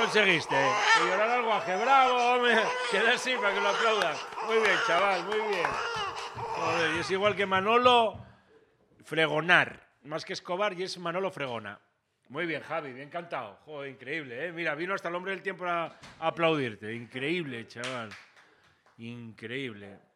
conseguiste? Que llorar al guaje. ¡Bravo, hombre! Queda así para que lo aplaudan. Muy bien, chaval, muy bien. Joder, y es igual que Manolo Fregonar. Más que Escobar, y es Manolo Fregona. Muy bien, Javi, bien cantado. Joder, increíble, ¿eh? Mira, vino hasta el hombre del tiempo a aplaudirte. Increíble, chaval. Increíble.